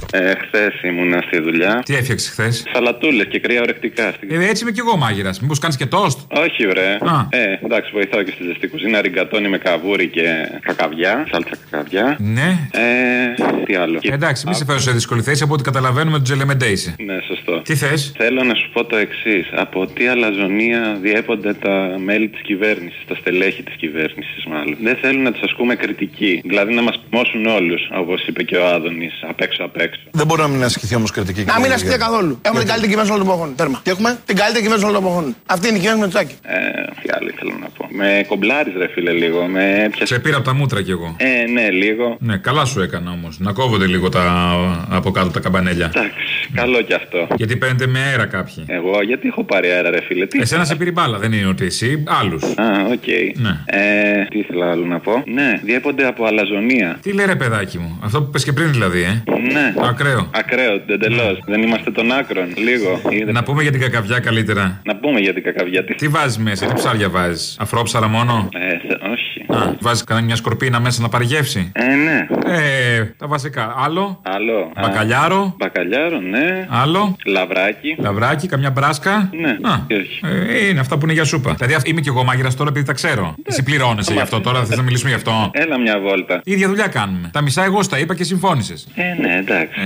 Χθες ήμουνα στη δουλειά. Τι έφτιαξε χθες? Σαλατούλες και κρύα ορεκτικά. Έτσι είμαι κι εγώ μάγειρας. Μήπως κάνεις και τόστ? Όχι, βρε. Εντάξει, βοηθάω και στη ζεστή κουζίνα. Ριγκατόνι με καβούρι και κακαβιά. Σάλτσα κακαβιά. Ναι. Τι άλλο? Εντάξει, μη σε φέρω σε δύσκολη θέση. Από ό,τι καταλαβαίνουμε, τον Τζελεμεντέ είσαι. Ναι, σωστό. Τι θες? Θέλω να σου πω το εξής. Από τι αλαζονία διέπονται τα μέλη της κυβέρνησης, τα στελέχη της κυβέρνησης, μάλλον. Δεν θέλουν να τους ασκούμε κριτική. Δηλαδή να μας μόσουν όλους, όπως είπε και ο Άδωνης, απ' έξω απ' έξω. Δεν μπορεί να μην ασκηθεί όμως κριτική. Να μην ασκηθεί καθόλου. Έχουμε την καλύτερη κυβέρνηση όλων των εποχών. Τέρμα. Τι έχουμε? Την καλύτερη κυβέρνηση όλων των εποχών. Αυτή είναι η κυβέρνηση Μητσοτάκη. Τι άλλο ήθελα να πω. Με κομπλάρεις, ρε φίλε, λίγο. Σε πήρα από τα μούτρα κι εγώ. Ναι, λίγο. Ναι, καλά σου έκανα όμως. Να κόβονται λίγο από κάτω τα καμπανέλια. Εντάξει, καλό κι αυτό. Γιατί παίρνετε με αέρα κάποιοι. Εγώ, γιατί έχω πάρει αέρα, ρε φίλε. Εσένα σε πήρε μπάλα, δεν είναι ότι εσύ, άλλους. Οκ. Ναι. Τι ήθελα άλλο να πω. Ναι, διέπονται από αλαζονία. Τι λέει ρε παιδάκι μου, αυτό που πες και πριν δηλαδή, Ναι. Ακραίο. Ακραίο, εντελώς. Δεν είμαστε των άκρων, λίγο. Να πούμε για την κακαβιά καλύτερα. Να πούμε για την κακαβιά. Τι βάζεις μέσα, τι ψάρια βάζεις? Αφρόψαρα μόνο? Όχι. Βάζεις κανένα μια σκορπίνα μέσα να πάρει γεύση? Ναι. Τα βασικά. Άλλο. Μπακαλιάρο. Μπακαλιάρο, ναι. Άλλο. Λαβράκι. Λαβράκι, καμιά μπράσκα. Ναι. Όχι. Είναι αυτά που είναι για σούπα. Δηλαδή είμαι κι εγώ μάγειρας τώρα επειδή τα ξέρω. Εσύ πληρώνεσαι γι' αυτό τώρα, θες να μιλήσουμε γι' αυτό? Έλα μια βόλτα. Η ίδια δουλειά κάνουμε. Τα μισά εγώ στα είπα και συμφώνησες. Ναι, εντάξει.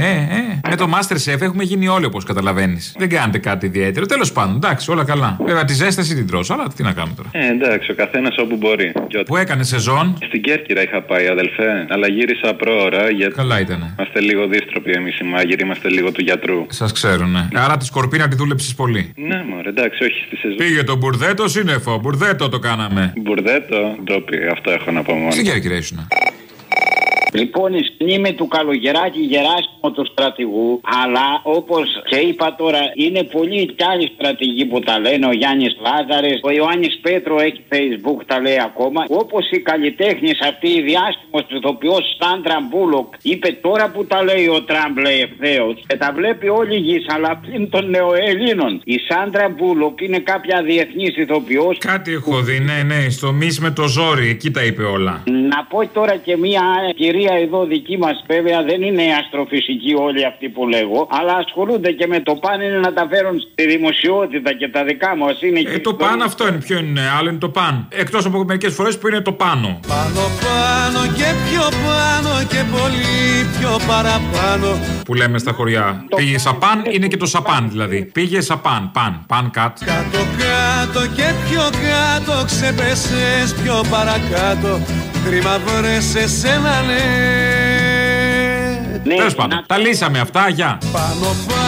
Με το Masterchef έχουμε γίνει όλοι όπως καταλαβαίνεις. Δεν κάνετε κάτι ιδιαίτερο. Τέλος πάντων, εντάξει, όλα καλά. Βέβαια τη ζέσταση την τρως, αλλά τι να κάνουμε τώρα. Εντάξει, ο καθένας όπου μπορεί. Που έκανε σεζόν? Στην Κέρκυρα είχα πάει, αδελφέ, αλλά γύρισα πρόωρα γιατί. Καλά ήτανε. Είμαστε λίγο δύστροποι εμείς οι μάγειροι, είμαστε λίγο του γιατρού. Σας ξέρω, ναι. Άρα τη σκορπίνα τη δούλεψες πολύ. Ναι, μωρέ, εντάξει, όχι στη σεζόν. Πήγε το μπουρδέτο σύννεφο. Μπουρδέτο το κάναμε. Μπουρδέτο, ντροπή, αυτό έχω να πω μόνο. Στην Κέρκυρα ήσουνα. Λοιπόν, η σκηνή του Καλογεράκη Γεράσιμο του στρατηγού, αλλά όπως και είπα τώρα, είναι πολλοί κι άλλοι στρατηγοί που τα λένε. Ο Γιάννης Λάζαρες, ο Ιωάννης Πέτρο έχει Facebook, τα λέει ακόμα. Όπως η καλλιτέχνης αυτή, η διάσημος ηθοποιός Σάντρα Μπούλοκ, είπε τώρα που τα λέει ο Τραμπ, λέει ευθέως, και τα βλέπει όλη η γης, αλλά πλην των νεοελλήνων. Η Σάντρα Μπούλοκ είναι κάποια διεθνής ηθοποιός. Κάτι έχω δει, ναι, στο μυς με το ζόρι, εκεί τα είπε όλα. Να πω τώρα και μία κυρία εδώ δική μας, βέβαια δεν είναι αστροφυσικοί όλοι αυτοί που λέγω, αλλά ασχολούνται και με το παν, είναι να τα φέρουν στη δημοσιότητα και τα δικά μας είναι. Το παν αυτό είναι, ποιο είναι, άλλο είναι το παν. Εκτός από μερικές φορές που είναι το πάνω. Πάνω και πιο πάνω και πολύ πιο παραπάνω. Που λέμε στα χωριά. Πήγε σαπάν, είναι και το σαπάν δηλαδή. Πήγε σαπάν, παν κατ. Κάτω κάτω και πιο κάτω, ξεπέσες πιο παρακάτω. Κρίμα βρες εσένα, ναι. Τέλος πάντων, τα λύσαμε αυτά, γεια.